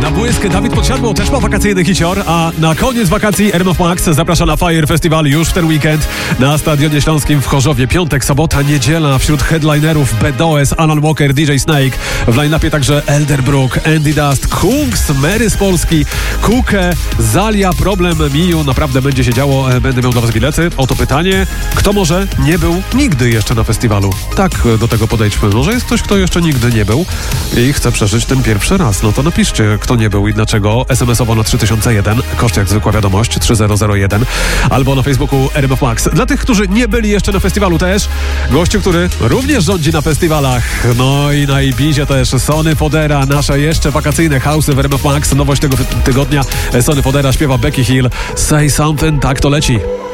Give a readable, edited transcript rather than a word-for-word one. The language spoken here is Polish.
na błysk. Dawid Podsiadło też ma wakacyjny hicior, a na koniec wakacji RMF Max zaprasza na Fire Festival już w ten weekend na Stadionie Śląskim w Chorzowie. Piątek, sobota, niedziela. Wśród headlinerów BDOS, Alan Walker, DJ Snake. W line-upie także Elderbrook, Andy Dust, Kungs, Mary z Polski, Kuke, Zalia, Problem, Miu. Naprawdę będzie się działo. Będę miał dla was bilety. Oto pytanie. Kto może nie był nigdy jeszcze na festiwalu? Tak, do tego podejdźmy. Może jest ktoś, kto jeszcze nigdy nie był i chce przeżyć ten pierwszy raz. No to napiszcie, kto nie był i dlaczego. SMS-owo na 3001, koszt jak zwykła wiadomość 3001, albo na Facebooku RMF Max. Dla tych, którzy nie byli jeszcze na festiwalu też, gościu, który również rządzi na festiwalach. No i na Ibizie też Sonny Fodera, nasze jeszcze wakacyjne house'y w RMF Max. Nowość tego tygodnia. Sonny Fodera śpiewa Becky Hill. Say Something, tak to leci.